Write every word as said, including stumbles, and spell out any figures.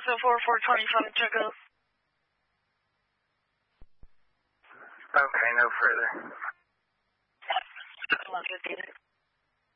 Delta four four twenty-five, check out. Okay, no further. One fifty.